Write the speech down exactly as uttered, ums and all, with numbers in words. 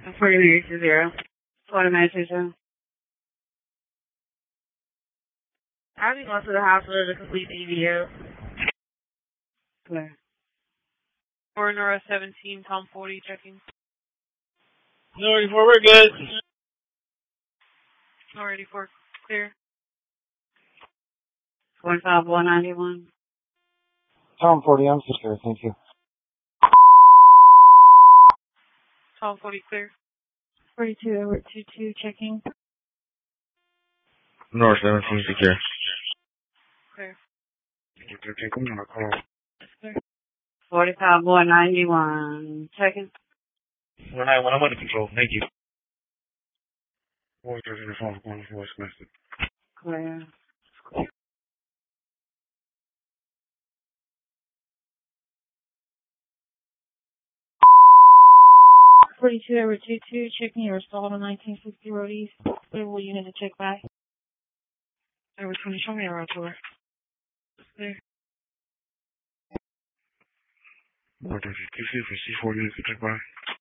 forty-three to zero. Florida Massachusetts. I'll be going to the hospital to complete the E V O. Clear. four Nora seventeen, Tom forty, checking. Nora eighty-four, we're good. Nora eighty-four, clear. forty-five, one ninety-one. Tom forty, I'm secure, thank you. Tom forty, clear. forty-two, over two two, checking. Nora seventeen, secure. Clear. Clear. forty-five, one ninety-one, checking. one ninety-one, I'm under control, thank you. four thirty to five, one four, Westminster. Clear. forty-two, over two two, checking your stalled on nineteen sixty Road East. Clear, will you need to check back? Over twenty, show me a road tour. Clear. four thirty, two C for C four units to check by.